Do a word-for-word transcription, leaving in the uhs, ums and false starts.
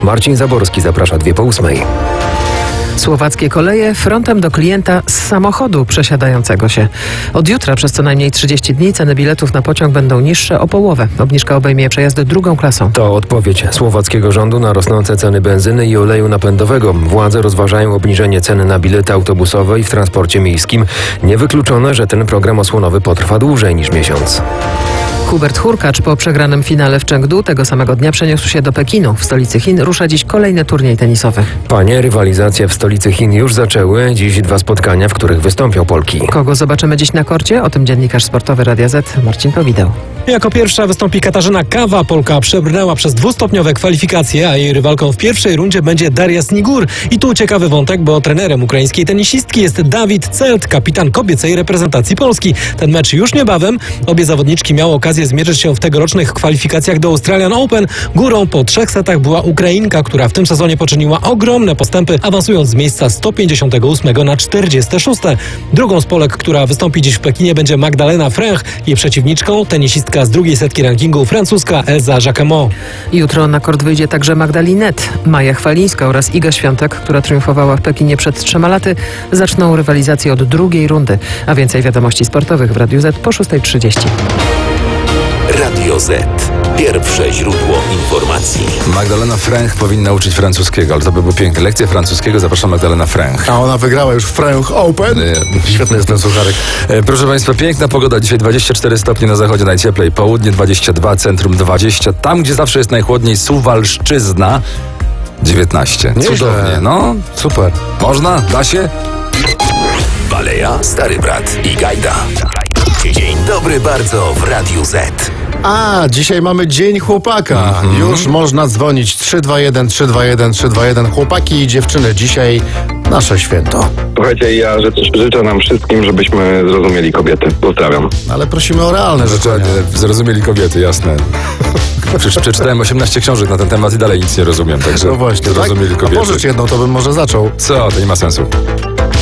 Marcin Zaborski zaprasza dwie po ósmej. Słowackie koleje frontem do klienta z samochodu przesiadającego się. Od jutra przez co najmniej trzydzieści dni ceny biletów na pociąg będą niższe o połowę. Obniżka obejmie przejazdy drugą klasą. To odpowiedź słowackiego rządu na rosnące ceny benzyny i oleju napędowego. Władze rozważają obniżenie ceny na bilety autobusowe i w transporcie miejskim. Niewykluczone, że ten program osłonowy potrwa dłużej niż miesiąc. Hubert Hurkacz po przegranym finale w Chengdu tego samego dnia przeniósł się do Pekinu. W stolicy Chin rusza dziś kolejny turniej tenisowy. Panie, rywalizacje w stolicy Chin już zaczęły. Dziś dwa spotkania, w których wystąpią Polki. Kogo zobaczymy dziś na korcie? O tym dziennikarz sportowy Radia Z Marcin Powideł. Jako pierwsza wystąpi Katarzyna Kawa. Polka przebrnęła przez dwustopniowe kwalifikacje, a jej rywalką w pierwszej rundzie będzie Daria Snigur. I tu ciekawy wątek, bo trenerem ukraińskiej tenisistki jest Dawid Celt, kapitan kobiecej reprezentacji Polski. Ten mecz już niebawem. Obie zawodniczki miały okazję zmierzyć się w tegorocznych kwalifikacjach do Australian Open. Górą po trzech setach była Ukrainka, która w tym sezonie poczyniła ogromne postępy, awansując z miejsca sto pięćdziesiątego ósmego na czterdzieste szóste. Drugą z Polek, która wystąpi dziś w Pekinie, będzie Magdalena Fręch. Jej przeciwniczką tenisistka z drugiej setki rankingu, francuska Elza Jacquemot. Jutro na kort wyjdzie także Magdalinet. Maja Chwalińska oraz Iga Świątek, która triumfowała w Pekinie przed trzema laty, zaczną rywalizację od drugiej rundy. A więcej wiadomości sportowych w Radiu Z po szóstej trzydzieści. Radio Z. Pierwsze źródło informacji. Magdalena Fręch powinna uczyć francuskiego, ale to by były piękne. Lekcje francuskiego zapraszam Magdalena Fręch. A ona wygrała już Fręch Open. Świetny jest ten sucharek. E, proszę Państwa, piękna pogoda. Dzisiaj dwadzieścia cztery stopnie na zachodzie, najcieplej. Południe dwadzieścia dwa, centrum dwadzieścia. Tam, gdzie zawsze jest najchłodniej, Suwalszczyzna dziewiętnaście. Nieźle. Cudownie, no. Super. Można? Da się? Baleja, Stary Brat i Gajda. Dzień dobry bardzo w Radiu Z. A, dzisiaj mamy Dzień Chłopaka. Mhm. Już można dzwonić trzy dwa jeden, trzy dwa jeden, trzy dwa jeden. Chłopaki i dziewczyny, dzisiaj nasze święto. Słuchajcie, ja życzę, życzę nam wszystkim, żebyśmy zrozumieli kobiety. Pozdrawiam. Ale prosimy o realne życzenia. Życzę, zrozumieli kobiety, jasne. Przecież przeczytałem osiemnaście książek na ten temat i dalej nic nie rozumiem, także No właśnie, tak? zrozumieli A kobiety. pożycz jedną, to bym może zaczął. Co? To nie ma sensu.